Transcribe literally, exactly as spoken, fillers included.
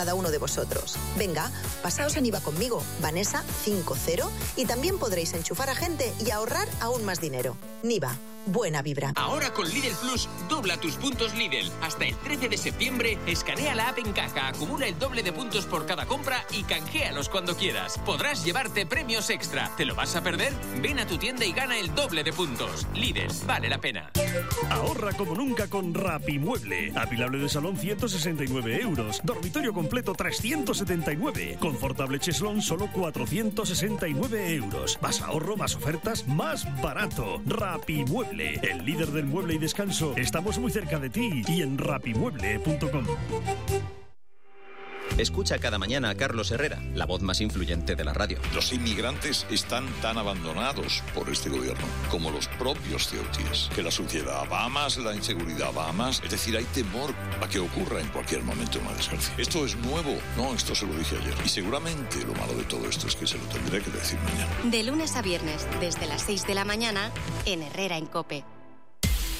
cada uno de vosotros. Venga, pasaos a Niva conmigo, Vanessa cinco cero, y también podréis enchufar a gente y ahorrar aún más dinero. Niva, buena vibra. Ahora con Lidl Plus, dobla tus puntos Lidl. Hasta el trece de septiembre, escanea la app en caja, acumula el doble de puntos por cada compra y canjealos cuando quieras. Podrás llevarte premios extra. ¿Te lo vas a perder? Ven a tu tienda y gana el doble de puntos. Lidl, vale la pena. Ahorra como nunca con Rapimueble. Apilable de salón ciento sesenta y nueve euros. Dormitorio completo trescientos setenta y nueve. Confortable cheslón solo cuatrocientos sesenta y nueve euros. Más ahorro, más ofertas, más barato. Rapimueble, el líder del mueble y descanso. Estamos muy cerca de ti y en rapimueble punto com. Escucha cada mañana a Carlos Herrera, la voz más influyente de la radio. Los inmigrantes están tan abandonados por este gobierno como los propios ceutíes, que la suciedad va a más, la inseguridad va a más, es decir, hay temor a que ocurra en cualquier momento una desgracia. Esto es nuevo, no, esto se lo dije ayer. Y seguramente lo malo de todo esto es que se lo tendré que decir mañana. De lunes a viernes, desde las seis de la mañana, en Herrera en COPE.